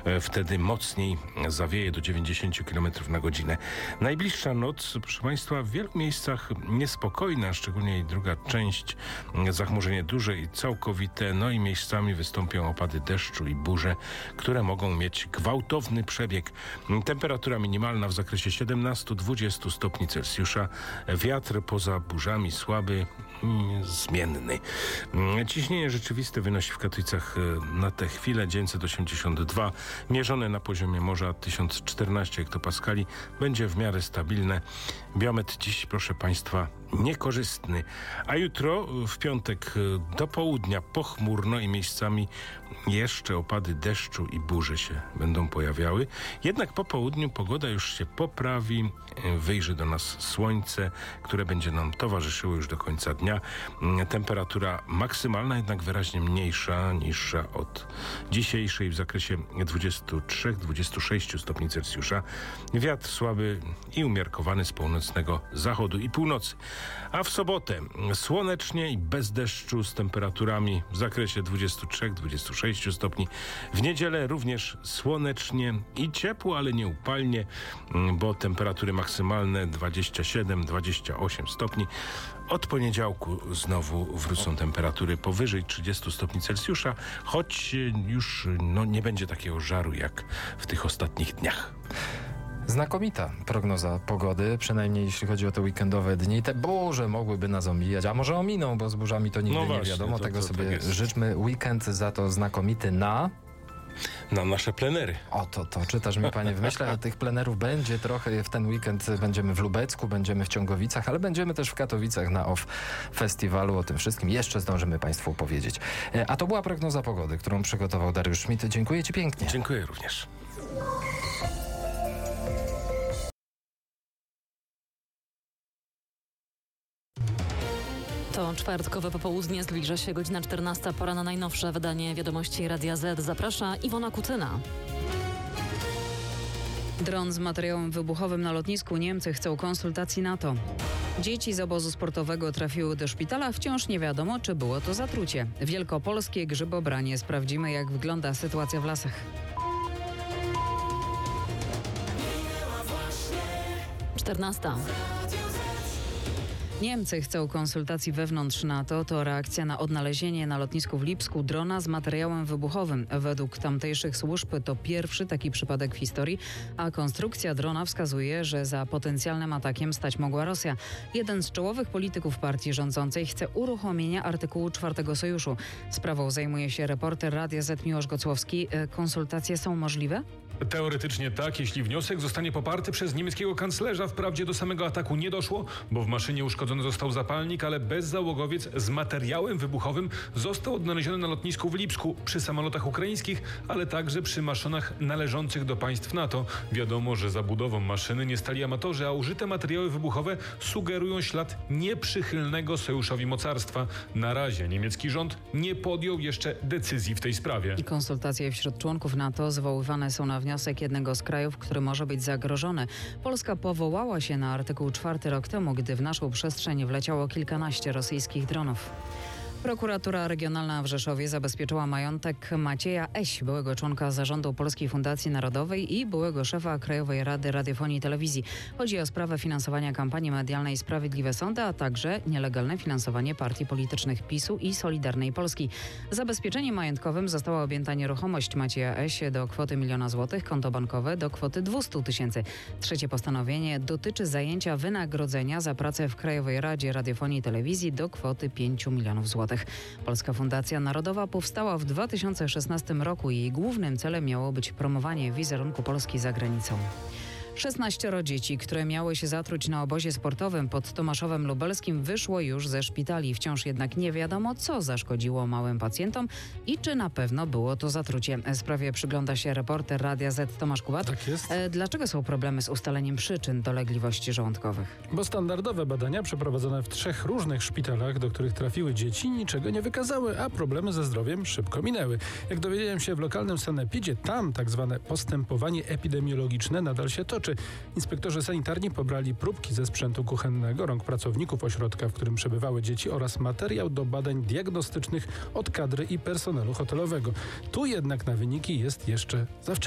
Wtedy mocniej zawieje do 90 km na godzinę. Najbliższa noc, proszę Państwa, w wielu miejscach niespokojna, szczególnie jej druga część. Zachmurzenie duże i całkowite, no i miejscami wystąpią opady deszczu i burze, które mogą mieć gwałtowny przebieg. Temperatura minimalna w zakresie 17-20 stopni Celsjusza. Wiatr poza burzami słaby, zmienny. Ciśnienie rzeczywiste wynosi w Katowicach na tę chwilę 982, mierzone na poziomie morza 1014 hektopaskali. Będzie w miarę stabilne. Biometr dziś, proszę Państwa, niekorzystny. A jutro, w piątek do południa pochmurno i miejscami jeszcze opady deszczu i burze się będą pojawiały. Jednak po południu pogoda już się poprawi. Wyjrzy do nas słońce, które będzie nam towarzyszyło już do końca dnia. Temperatura maksymalna jednak wyraźnie mniejsza, niższa od dzisiejszej w zakresie 23-26 stopni Celsjusza. Wiatr słaby i umiarkowany z północnego zachodu i północy. A w sobotę słonecznie i bez deszczu z temperaturami w zakresie 23-26 stopni. W niedzielę również słonecznie i ciepło, ale nie upalnie, bo temperatury maksymalne 27-28 stopni. Od poniedziałku znowu wrócą temperatury powyżej 30 stopni Celsjusza, choć już nie będzie takiego żaru jak w tych ostatnich dniach. Znakomita prognoza pogody, przynajmniej jeśli chodzi o te weekendowe dni. Te burze mogłyby nas omijać, a może ominą, bo z burzami to nigdy nie wiadomo. Tego sobie tak życzmy. Weekend za to znakomity na nasze plenery. O, to czytasz mi, panie, w myśle, a tych plenerów będzie trochę. W ten weekend będziemy w Lubecku, będziemy w Ciągowicach, ale będziemy też w Katowicach na OFF Festiwalu. O tym wszystkim jeszcze zdążymy Państwu powiedzieć. A to była prognoza pogody, którą przygotował Dariusz Schmidt. Dziękuję Ci pięknie. Dziękuję również. To czwartkowe popołudnie, zbliża się godzina 14. Pora na najnowsze wydanie Wiadomości Radia Z. Zaprasza Iwona Kucyna. Dron z materiałem wybuchowym na lotnisku. Niemcy chcą konsultacji NATO. Dzieci z obozu sportowego trafiły do szpitala. Wciąż nie wiadomo, czy było to zatrucie. Wielkopolskie grzybobranie. Sprawdzimy, jak wygląda sytuacja w lasach. Czternasta. Niemcy chcą konsultacji wewnątrz NATO. To reakcja na odnalezienie na lotnisku w Lipsku drona z materiałem wybuchowym. Według tamtejszych służb to pierwszy taki przypadek w historii, a konstrukcja drona wskazuje, że za potencjalnym atakiem stać mogła Rosja. Jeden z czołowych polityków partii rządzącej chce uruchomienia artykułu 4 sojuszu. Sprawą zajmuje się reporter Radia Z Miłosz Gocłowski. Konsultacje są możliwe? Teoretycznie tak, jeśli wniosek zostanie poparty przez niemieckiego kanclerza. Wprawdzie do samego ataku nie doszło, bo w maszynie uszkodzony został zapalnik, ale bezzałogowiec z materiałem wybuchowym został odnaleziony na lotnisku w Lipsku przy samolotach ukraińskich, ale także przy maszynach należących do państw NATO. Wiadomo, że za budową maszyny nie stali amatorzy, a użyte materiały wybuchowe sugerują ślad nieprzychylnego sojuszowi mocarstwa. Na razie niemiecki rząd nie podjął jeszcze decyzji w tej sprawie. I konsultacje wśród członków NATO zwoływane są na wniosek jednego z krajów, który może być zagrożony. Polska powołała się na artykuł 4 rok temu, gdy w naszą przestrzeń wleciało kilkanaście rosyjskich dronów. Prokuratura Regionalna w Rzeszowie zabezpieczyła majątek Macieja Eś, byłego członka zarządu Polskiej Fundacji Narodowej i byłego szefa Krajowej Rady Radiofonii i Telewizji. Chodzi o sprawę finansowania kampanii medialnej Sprawiedliwe Sądy, a także nielegalne finansowanie partii politycznych PiS-u i Solidarnej Polski. Zabezpieczeniem majątkowym została objęta nieruchomość Macieja Eś do kwoty 1 000 000 złotych, konto bankowe do kwoty 200 000. Trzecie postanowienie dotyczy zajęcia wynagrodzenia za pracę w Krajowej Radzie Radiofonii i Telewizji do kwoty 5 milionów złotych. Polska Fundacja Narodowa powstała w 2016 roku. Jej głównym celem miało być promowanie wizerunku Polski za granicą. 16 dzieci, które miały się zatruć na obozie sportowym pod Tomaszowem Lubelskim, wyszło już ze szpitali. Wciąż jednak nie wiadomo, co zaszkodziło małym pacjentom i czy na pewno było to zatrucie. Sprawie przygląda się reporter Radia Z Tomasz Kubat. Tak jest. Dlaczego są problemy z ustaleniem przyczyn dolegliwości żołądkowych? Bo standardowe badania przeprowadzone w 3 różnych szpitalach, do których trafiły dzieci, niczego nie wykazały, a problemy ze zdrowiem szybko minęły. Jak dowiedziałem się w lokalnym sanepidzie, tam tak zwane postępowanie epidemiologiczne nadal się toczy. Inspektorzy sanitarni pobrali próbki ze sprzętu kuchennego rąk pracowników ośrodka, w którym przebywały dzieci, oraz materiał do badań diagnostycznych od kadry i personelu hotelowego. Tu jednak na wyniki jest jeszcze za wcześnie.